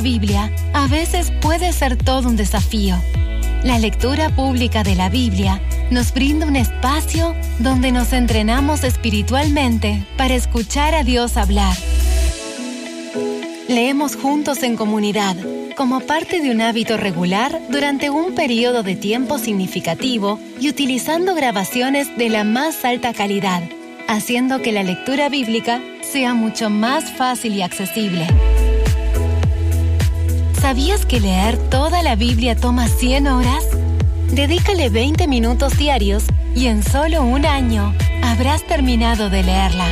Biblia a veces puede ser todo un desafío. La lectura pública de la Biblia nos brinda un espacio donde nos entrenamos espiritualmente para escuchar a Dios hablar. Leemos juntos en comunidad, como parte de un hábito regular durante un periodo de tiempo significativo y utilizando grabaciones de la más alta calidad, haciendo que la lectura bíblica sea mucho más fácil y accesible. ¿Sabías que leer toda la Biblia toma 100 horas? Dedícale 20 minutos diarios y en solo un año habrás terminado de leerla.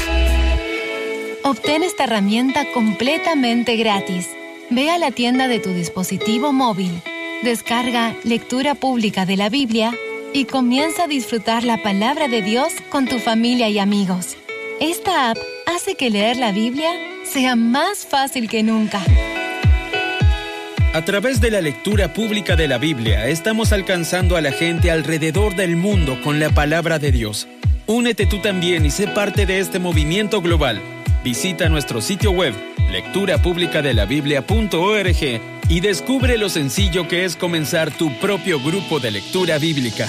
Obtén esta herramienta completamente gratis. Ve a la tienda de tu dispositivo móvil, descarga Lectura Pública de la Biblia y comienza a disfrutar la palabra de Dios con tu familia y amigos. Esta app hace que leer la Biblia sea más fácil que nunca. A través de la lectura pública de la Biblia, estamos alcanzando a la gente alrededor del mundo con la palabra de Dios. Únete tú también y sé parte de este movimiento global. Visita nuestro sitio web, lecturapublicadelabiblia.org, y descubre lo sencillo que es comenzar tu propio grupo de lectura bíblica.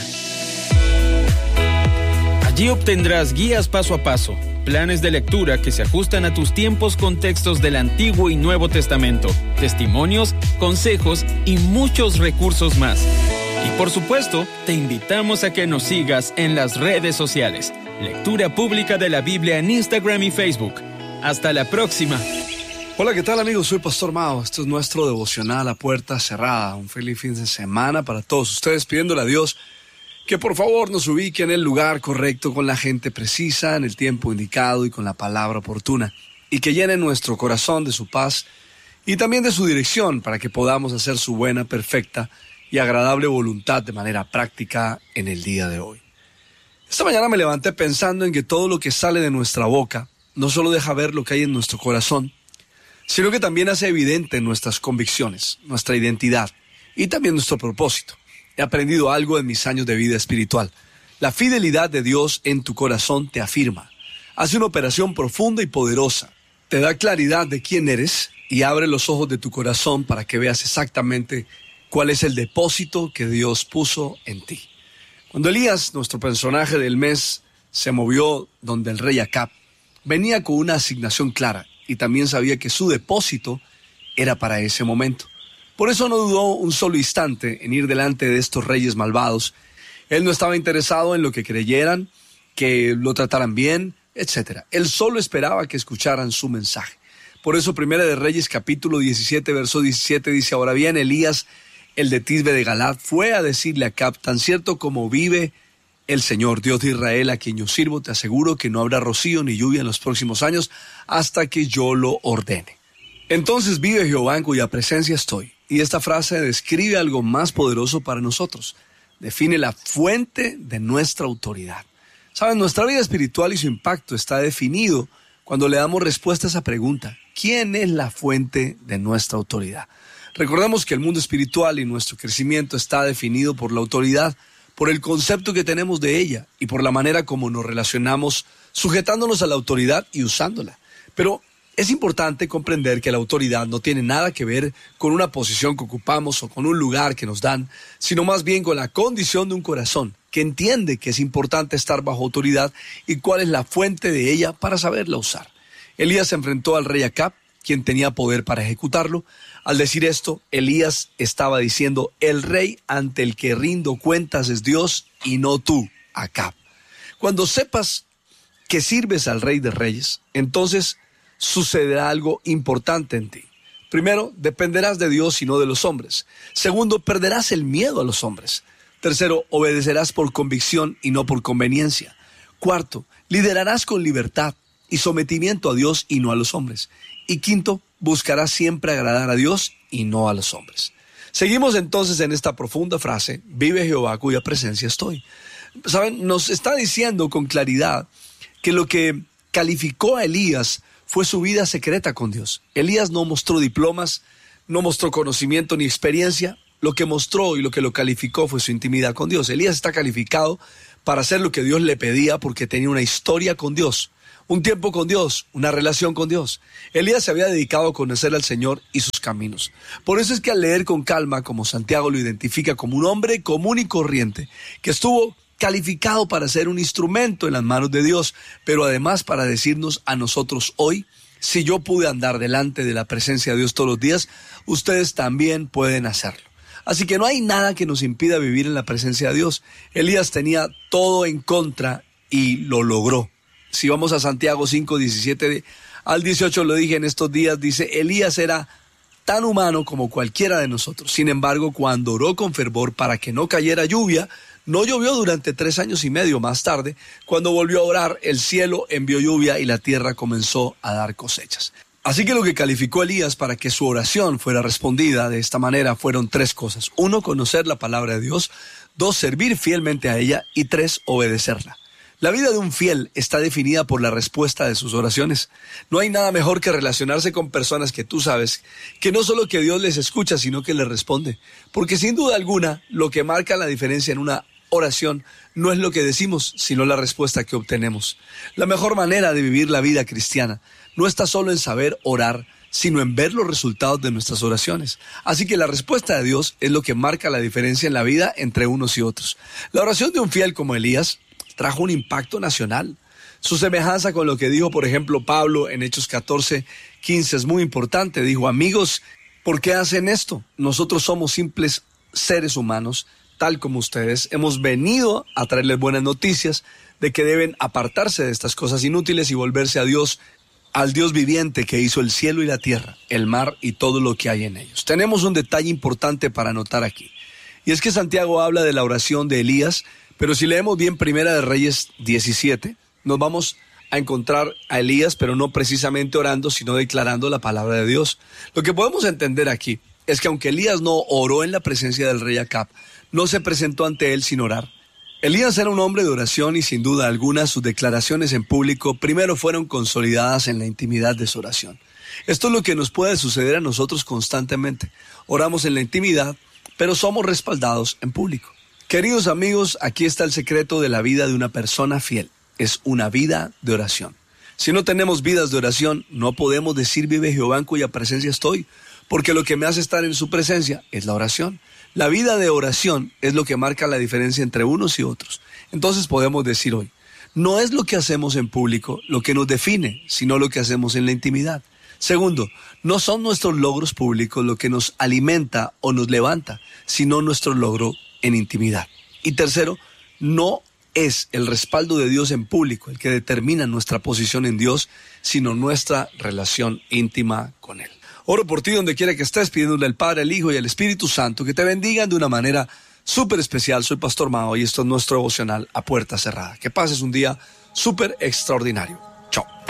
Allí obtendrás guías paso a paso, planes de lectura que se ajustan a tus tiempos con textos del Antiguo y Nuevo Testamento, testimonios, consejos y muchos recursos más. Y por supuesto, te invitamos a que nos sigas en las redes sociales. Lectura Pública de la Biblia en Instagram y Facebook. Hasta la próxima. Hola, ¿qué tal, amigos? Soy Pastor Mao. Esto es nuestro devocional a puerta cerrada. Un feliz fin de semana para todos ustedes, pidiéndole a Dios que por favor nos ubique en el lugar correcto, con la gente precisa, en el tiempo indicado y con la palabra oportuna, y que llene nuestro corazón de su paz y también de su dirección para que podamos hacer su buena, perfecta y agradable voluntad de manera práctica en el día de hoy. Esta mañana me levanté pensando en que todo lo que sale de nuestra boca no solo deja ver lo que hay en nuestro corazón, sino que también hace evidente nuestras convicciones, nuestra identidad y también nuestro propósito. He aprendido algo en mis años de vida espiritual. La fidelidad de Dios en tu corazón te afirma. Hace una operación profunda y poderosa. Te da claridad de quién eres y abre los ojos de tu corazón para que veas exactamente cuál es el depósito que Dios puso en ti. Cuando Elías, nuestro personaje del mes, se movió donde el rey Acab, venía con una asignación clara y también sabía que su depósito era para ese momento. Por eso no dudó un solo instante en ir delante de estos reyes malvados. Él no estaba interesado en lo que creyeran, que lo trataran bien, etc. Él solo esperaba que escucharan su mensaje. Por eso Primera de Reyes capítulo 17, verso 17 dice: Ahora bien, Elías, el de Tisbe de Galad, fue a decirle a Acab: tan cierto como vive el Señor, Dios de Israel, a quien yo sirvo, te aseguro que no habrá rocío ni lluvia en los próximos años hasta que yo lo ordene. Entonces vive Jehová en cuya presencia estoy. Y esta frase describe algo más poderoso para nosotros. Define la fuente de nuestra autoridad. Saben, nuestra vida espiritual y su impacto está definido cuando le damos respuesta a esa pregunta: ¿quién es la fuente de nuestra autoridad? Recordemos que el mundo espiritual y nuestro crecimiento está definido por la autoridad, por el concepto que tenemos de ella y por la manera como nos relacionamos sujetándonos a la autoridad y usándola. Pero es importante comprender que la autoridad no tiene nada que ver con una posición que ocupamos o con un lugar que nos dan, sino más bien con la condición de un corazón que entiende que es importante estar bajo autoridad y cuál es la fuente de ella para saberla usar. Elías se enfrentó al rey Acab, quien tenía poder para ejecutarlo. Al decir esto, Elías estaba diciendo: el rey ante el que rindo cuentas es Dios y no tú, Acab. Cuando sepas que sirves al Rey de Reyes, entonces sucederá algo importante en ti. Primero, dependerás de Dios y no de los hombres. Segundo, perderás el miedo a los hombres. Tercero, obedecerás por convicción y no por conveniencia. Cuarto, liderarás con libertad y sometimiento a Dios y no a los hombres. Y quinto, buscarás siempre agradar a Dios y no a los hombres. Seguimos entonces en esta profunda frase: vive Jehová cuya presencia estoy. Saben, nos está diciendo con claridad que lo que calificó a Elías fue su vida secreta con Dios. Elías no mostró diplomas, no mostró conocimiento ni experiencia. Lo que mostró y lo que lo calificó fue su intimidad con Dios. Elías está calificado para hacer lo que Dios le pedía porque tenía una historia con Dios. un tiempo con Dios, una relación con Dios. Elías se había dedicado a conocer al Señor y sus caminos. Por eso es que al leer con calma, como Santiago lo identifica como un hombre común y corriente, que estuvo calificado para ser un instrumento en las manos de Dios, pero además para decirnos a nosotros hoy, si yo pude andar delante de la presencia de Dios todos los días, ustedes también pueden hacerlo. Así que no hay nada que nos impida vivir en la presencia de Dios. Elías tenía todo en contra y lo logró. Si vamos a Santiago 5, 17 al 18, lo dije en estos días, dice, Elías era tan humano como cualquiera de nosotros. Sin embargo, cuando oró con fervor para que no cayera lluvia, no llovió durante 3 años y medio. Más tarde, cuando volvió a orar, el cielo envió lluvia y la tierra comenzó a dar cosechas. Así que lo que calificó Elías para que su oración fuera respondida de esta manera fueron 3 cosas. 1, conocer la palabra de Dios. 2, servir fielmente a ella. Y 3, obedecerla. La vida de un fiel está definida por la respuesta de sus oraciones. No hay nada mejor que relacionarse con personas que tú sabes que no solo que Dios les escucha, sino que les responde. Porque sin duda alguna, lo que marca la diferencia en una oración no es lo que decimos, sino la respuesta que obtenemos. La mejor manera de vivir la vida cristiana no está solo en saber orar, sino en ver los resultados de nuestras oraciones. Así que la respuesta de Dios es lo que marca la diferencia en la vida entre unos y otros. La oración de un fiel como Elías trajo un impacto nacional. Su semejanza con lo que dijo, por ejemplo, Pablo en Hechos 14, 15 es muy importante. Dijo, amigos, ¿por qué hacen esto? Nosotros somos simples seres humanos, tal como ustedes. Hemos venido a traerles buenas noticias de que deben apartarse de estas cosas inútiles y volverse a Dios, al Dios viviente que hizo el cielo y la tierra, el mar y todo lo que hay en ellos. Tenemos un detalle importante para notar aquí. Y es que Santiago habla de la oración de Elías, pero si leemos bien Primera de Reyes 17, nos vamos a encontrar a Elías, pero no precisamente orando, sino declarando la palabra de Dios. Lo que podemos entender aquí es que aunque Elías no oró en la presencia del rey Acab, no se presentó ante él sin orar. Elías era un hombre de oración y sin duda alguna sus declaraciones en público primero fueron consolidadas en la intimidad de su oración. Esto es lo que nos puede suceder a nosotros constantemente. Oramos en la intimidad, pero somos respaldados en público. Queridos amigos, aquí está el secreto de la vida de una persona fiel. Es una vida de oración. Si no tenemos vidas de oración, no podemos decir vive Jehová en cuya presencia estoy, porque lo que me hace estar en su presencia es la oración. La vida de oración es lo que marca la diferencia entre unos y otros. Entonces podemos decir hoy, no es lo que hacemos en público lo que nos define, sino lo que hacemos en la intimidad. Segundo, no son nuestros logros públicos lo que nos alimenta o nos levanta, sino nuestro logro en intimidad. Y tercero, no es el respaldo de Dios en público el que determina nuestra posición en Dios, sino nuestra relación íntima con Él. Oro por ti donde quiera que estés, pidiéndole al Padre, al Hijo y al Espíritu Santo que te bendigan de una manera súper especial. Soy Pastor Mao y esto es nuestro devocional A Puerta Cerrada. Que pases un día súper extraordinario. Chao.